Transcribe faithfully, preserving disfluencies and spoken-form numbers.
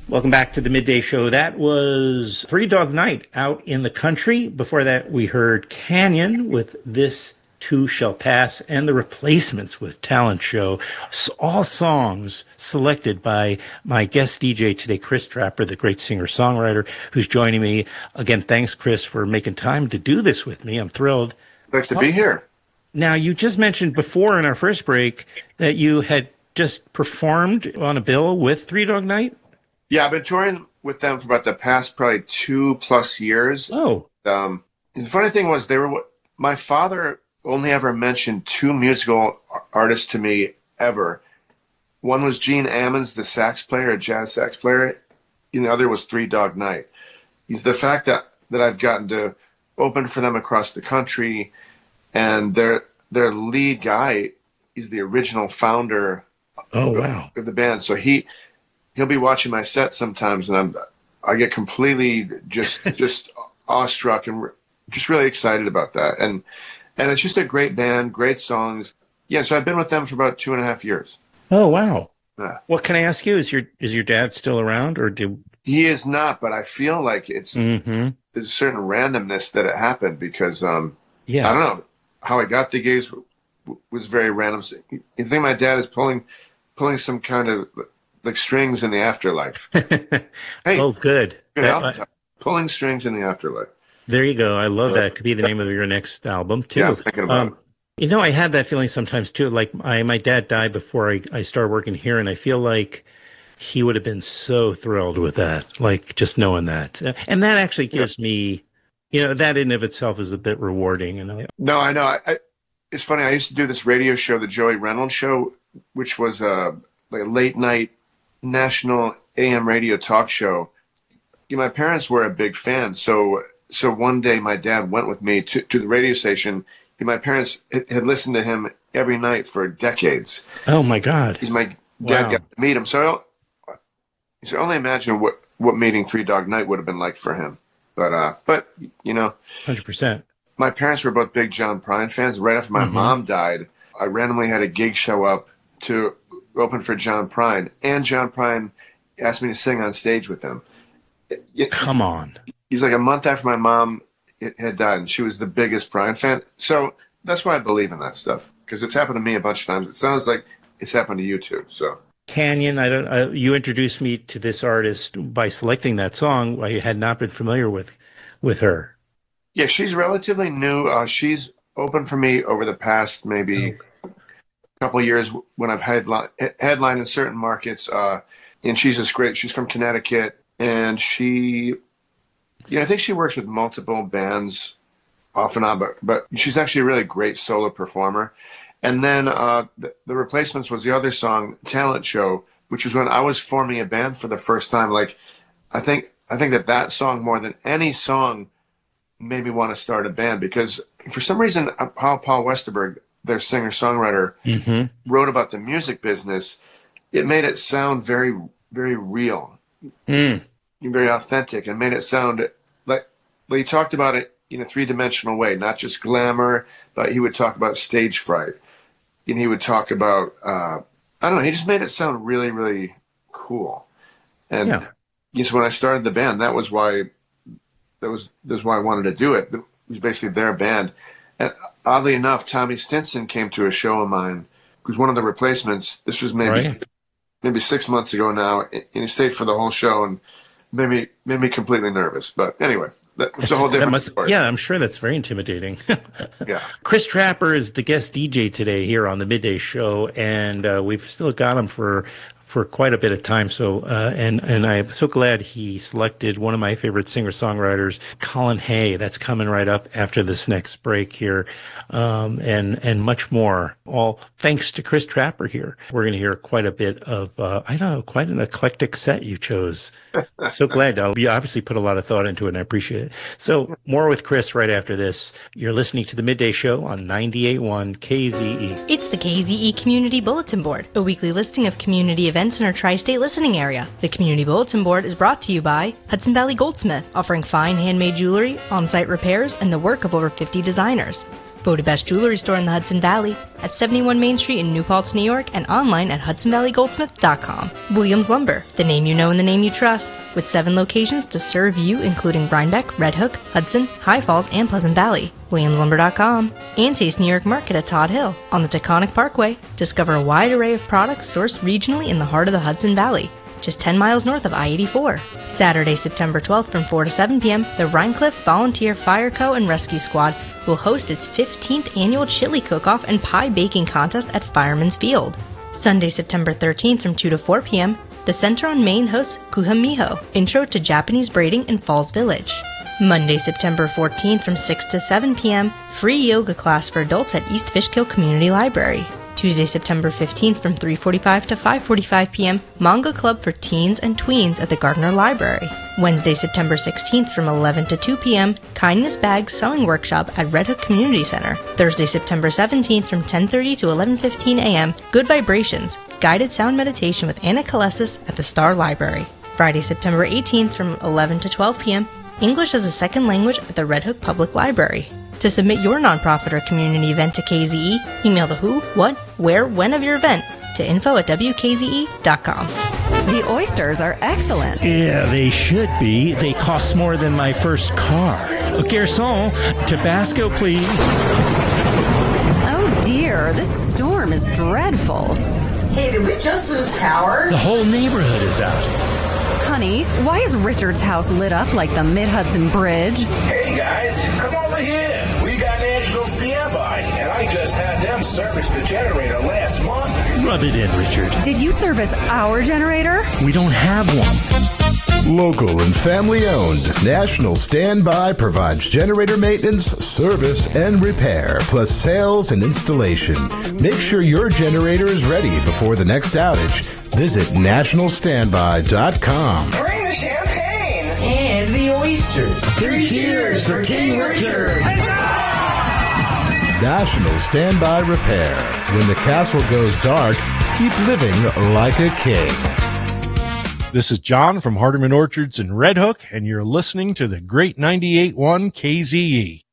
Welcome back to the Midday Show. That was Three Dog Night out in the country. Before that, we heard Canyon with This Too Shall Pass and The Replacements with Talent Show. All songs selected by my guest D J today, Chris Trapper, the great singer-songwriter who's joining me. Again, thanks, Chris, for making time to do this with me. I'm thrilled. Nice to be here. Now, you just mentioned before in our first break that you had just performed on a bill with Three Dog Night. Yeah, I've been touring with them for about the past probably two plus years. Oh. Um, the funny thing was, they were my father only ever mentioned two musical artists to me ever. One was Gene Ammons, the sax player, a jazz sax player. And the other was Three Dog Night. He's the fact that, that I've gotten to open for them across the country, and their their lead guy is the original founder oh, of, wow. of the band. So he... he'll be watching my set sometimes, and I'm, I get completely just just awestruck and re- just really excited about that. And and it's just a great band, great songs. Yeah, so I've been with them for about two and a half years. Oh, wow. Yeah. What can I ask you? Is your is your dad still around, or do He is not, but I feel like it's mm-hmm. there's a certain randomness that it happened because um yeah I don't know how I got the gigs w- w- was very random. So you think my dad is pulling pulling some kind of like strings in the afterlife. Hey, oh, good. good That- album. Pulling strings in the afterlife. there you go. I love that. Could be the name of your next album too. Yeah, I'm thinking about Um, you know, I had that feeling sometimes too. Like I, my dad died before I, I started working here, and I feel like he would have been so thrilled with that. Like just knowing that, and that actually gives me, you know, that in of itself is a bit rewarding. And I, No, I know. I, I, it's funny. I used to do this radio show, the Joey Reynolds Show, which was a, like a late night national A M radio talk show. You know, my parents were a big fan, so so one day my dad went with me to, to the radio station. And my parents had had listened to him every night for decades. oh my God. My dad Wow. got to meet him, so I, so only imagine what what meeting Three Dog Night would have been like for him. But uh, but you know. one hundred percent. My parents were both big John Prine fans. Right after my Mhm. mom died, I randomly had a gig show up to open for John Prine, and John Prine asked me to sing on stage with him. It, it, Come on. he was like a month after my mom had died, and she was the biggest Prine fan. So that's why I believe in that stuff, because it's happened to me a bunch of times. It sounds like it's happened to you too. So Canyon, I don't. I, you introduced me to this artist by selecting that song. I had not been familiar with, with her. yeah, she's relatively new. Uh, she's opened for me over the past maybe Oh. couple of years when I've headline headlined in certain markets. Uh, and she's just great. She's from Connecticut, and she, yeah, I think she works with multiple bands off and on, but but she's actually a really great solo performer. And then uh, the, the Replacements was the other song, Talent Show, which was when I was forming a band for the first time. Like, I think I think that that song more than any song made me want to start a band, because for some reason, uh, how Paul Westerberg, their singer-songwriter, Mm-hmm. wrote about the music business, it made it sound very, very real, Mm. very authentic, and made it sound like, like he talked about it in a three-dimensional way, not just glamour, but he would talk about stage fright, and he would talk about, uh, I don't know, he just made it sound really, really cool. And Yeah. yes, when I started the band, that was why, that was, that was why I wanted to do it. It was basically their band. And oddly enough, Tommy Stinson came to a show of mine, who's one of the Replacements. This was maybe Right. maybe six months ago now, and he stayed for the whole show and made me made me completely nervous. But anyway, that, it's a whole That different must- story. yeah, I'm sure that's very intimidating. Yeah. Chris Trapper is the guest D J today here on the Midday Show, and uh, we've still got him for for quite a bit of time. So, uh, and and I'm so glad he selected one of my favorite singer-songwriters, Colin Hay. That's coming right up after this next break here, um, and and much more. All thanks to Chris Trapper here. We're going to hear quite a bit of uh, I don't know, quite an eclectic set you chose. So glad. Uh, you obviously put a lot of thought into it, and I appreciate it. So more with Chris right after this. You're listening to the Midday Show on ninety-eight point one K Z E. It's the K Z E Community Bulletin Board, a weekly listing of community events in our tri-state listening area. The Community Bulletin Board is brought to you by Hudson Valley Goldsmith, offering fine handmade jewelry, on-site repairs, and the work of over fifty designers. Voted best jewelry store in the Hudson Valley at seventy-one Main Street in New Paltz, New York, and online at hudson valley goldsmith dot com. Williams Lumber, the name you know and the name you trust, with seven locations to serve you, including Rhinebeck, Red Hook, Hudson, High Falls, and Pleasant Valley. williams lumber dot com. And Taste New York Market at Todd Hill on the Taconic Parkway. Discover a wide array of products sourced regionally in the heart of the Hudson Valley, just ten miles north of I eighty-four. Saturday, September twelfth from four to seven p.m., the Rhinecliff Volunteer Fire Co. and Rescue Squad will host its fifteenth annual chili cook-off and pie baking contest at Fireman's Field. Sunday, September thirteenth from two to four p.m., the Center on Main hosts Kuhamiho, Intro to Japanese Braiding in Falls Village. Monday, September fourteenth from six to seven p.m., free yoga class for adults at East Fishkill Community Library. Tuesday, September fifteenth from three forty-five to five forty-five p.m., Manga Club for teens and tweens at the Gardner Library. Wednesday, September sixteenth from eleven to two p.m., Kindness Bags Sewing Workshop at Red Hook Community Center. Thursday, September seventeenth from ten thirty to eleven fifteen a.m., Good Vibrations, Guided Sound Meditation with Anna Kalesis at the Star Library. Friday, September eighteenth from eleven to twelve p.m., English as a Second Language at the Red Hook Public Library. To submit your nonprofit or community event to K Z E, email the who, what, where, when of your event to info at w k z e dot com. The oysters are excellent. Yeah, they should be. They cost more than my first car. Garçon, Tabasco, please. Oh dear, this storm is dreadful. Hey, did we just lose power? The whole neighborhood is out. Honey, why is Richard's house lit up like the Mid-Hudson Bridge? Hey guys, come over here. We got National Standby, and I just had them service the generator last month. Rub it in, Richard. Did you service our generator? We don't have one. Local and family-owned, National Standby provides generator maintenance, service, and repair, plus sales and installation. Make sure your generator is ready before the next outage. Visit national standby dot com. Bring the champagne! And the oysters. Three cheers for King Richard! National Standby Repair. When the castle goes dark, keep living like a king. This is John from Hardeman Orchards in Red Hook, and you're listening to the Great ninety-eight point one K Z E.